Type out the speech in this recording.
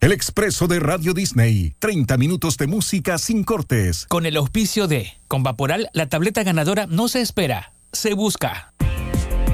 El expreso de Radio Disney. 30 minutos de música sin cortes. Con el auspicio de... Con Vaporal, la tableta ganadora no se espera, se busca.